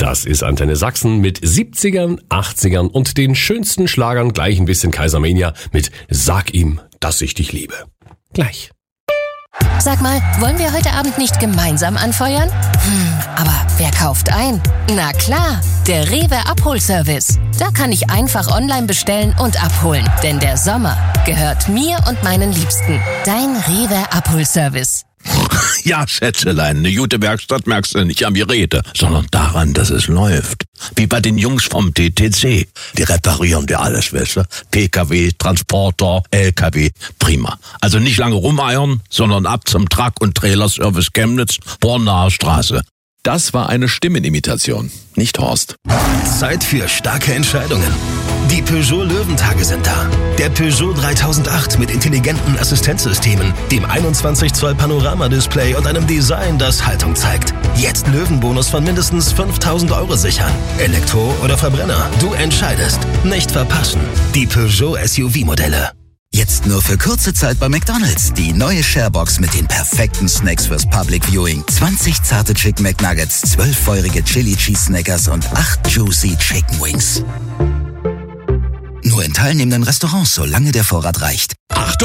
Das ist Antenne Sachsen mit 70ern, 80ern und den schönsten Schlagern, gleich ein bisschen Kaisermania mit Sag ihm, dass ich dich liebe. Gleich. Sag mal, wollen wir heute Abend nicht gemeinsam anfeuern? Aber wer kauft ein? Na klar, der Rewe Abholservice. Da kann ich einfach online bestellen und abholen. Denn der Sommer gehört mir und meinen Liebsten. Dein Rewe Abholservice. Ja, Schätzelein, eine gute Werkstatt merkst du nicht an mir Rede, sondern daran, dass es läuft. Wie bei den Jungs vom TTC. Die reparieren dir alles, weißt du? PKW, Transporter, LKW, prima. Also nicht lange rumeiern, sondern ab zum Truck- und Trailerservice Chemnitz, Bornaer Straße. Das war eine Stimmenimitation, nicht Horst. Zeit für starke Entscheidungen. Die Peugeot Löwentage sind da. Der Peugeot 3008 mit intelligenten Assistenzsystemen, dem 21 Zoll Panoramadisplay und einem Design, das Haltung zeigt. Jetzt Löwenbonus von mindestens 5.000 € sichern. Elektro oder Verbrenner, du entscheidest. Nicht verpassen. Die Peugeot SUV-Modelle. Jetzt nur für kurze Zeit bei McDonald's. Die neue Sharebox mit den perfekten Snacks fürs Public Viewing. 20 zarte Chicken McNuggets, 12 feurige Chili Cheese Snackers und 8 Juicy Chicken Wings. Nur in teilnehmenden Restaurants, solange der Vorrat reicht. Achtung!